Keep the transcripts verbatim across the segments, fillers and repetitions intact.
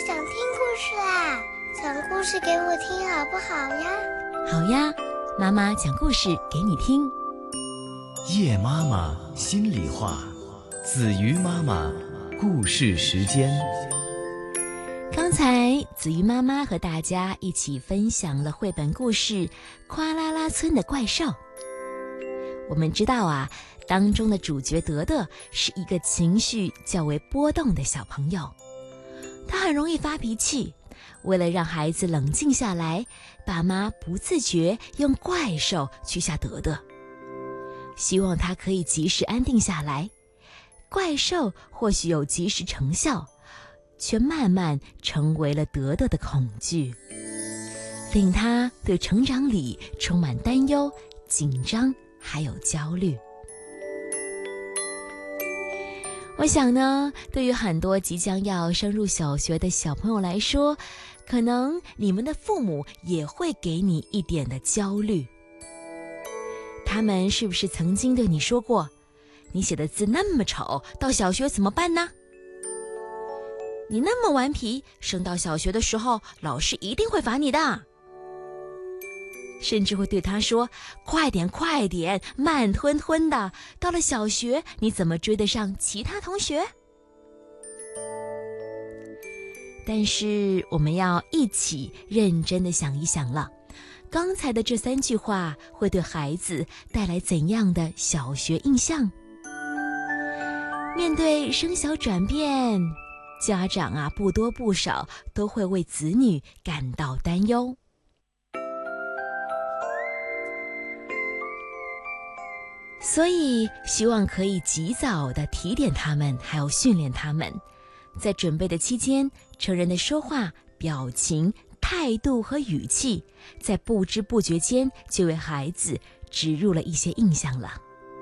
想听故事啦，讲故事给我听好不好呀？ 好呀，妈妈讲故事给你听。 夜妈妈心里话，子瑜妈妈故事时间。 刚才子瑜妈妈和大家一起分享了绘本故事《夸啦啦村的怪兽》。我们知道啊，当中的主角德德是一个情绪较为波动的小朋友，他很容易发脾气。为了让孩子冷静下来，爸妈不自觉用怪兽去吓德德，希望他可以及时安定下来。怪兽或许有及时成效，却慢慢成为了德德的恐惧，令他对成长里充满担忧、紧张还有焦虑。我想呢，对于很多即将要升入小学的小朋友来说，可能你们的父母也会给你一点的焦虑。他们是不是曾经对你说过，你写的字那么丑，到小学怎么办呢？你那么顽皮，升到小学的时候，老师一定会罚你的。甚至会对他说，快点快点，慢吞吞的，到了小学你怎么追得上其他同学？但是我们要一起认真的想一想了，刚才的这三句话会对孩子带来怎样的小学印象？面对生小转变，家长啊不多不少都会为子女感到担忧。所以希望可以及早的提点他们，还有训练他们，在准备的期间，成人的说话、表情、态度和语气，在不知不觉间就为孩子植入了一些印象了。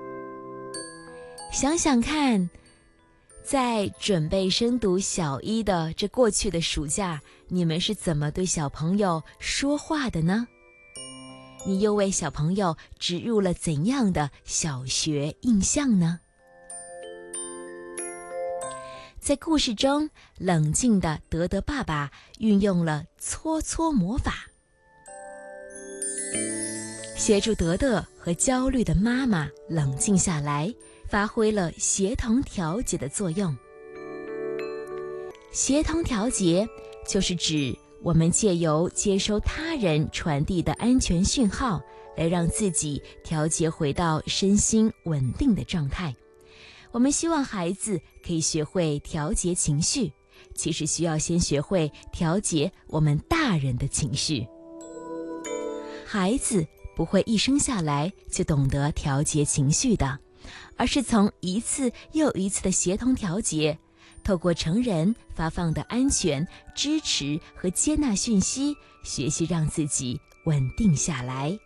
想想看，在准备升读小一的这过去的暑假，你们是怎么对小朋友说话的呢？你又为小朋友植入了怎样的小学印象呢？在故事中，冷静的德德爸爸运用了搓搓魔法，协助德德和焦虑的妈妈冷静下来，发挥了协同调节的作用。协同调节就是指我们借由接收他人传递的安全讯号，来让自己调节回到身心稳定的状态。我们希望孩子可以学会调节情绪，其实需要先学会调节我们大人的情绪。孩子不会一生下来就懂得调节情绪的，而是从一次又一次的协同调节，透过成人发放的安全、支持和接纳讯息，学习让自己稳定下来。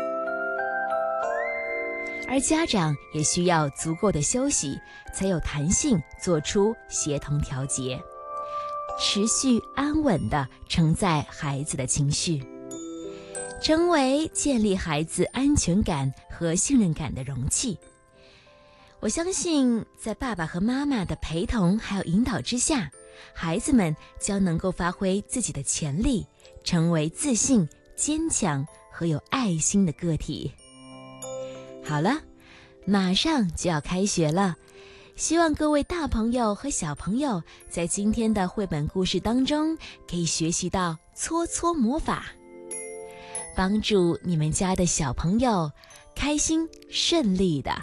而家长也需要足够的休息，才有弹性做出协同调节，持续安稳地承载孩子的情绪，成为建立孩子安全感和信任感的容器。我相信在爸爸和妈妈的陪同还有引导之下，孩子们将能够发挥自己的潜力，成为自信、坚强和有爱心的个体。好了，马上就要开学了，希望各位大朋友和小朋友在今天的绘本故事当中可以学习到搓搓魔法，帮助你们家的小朋友开心顺利的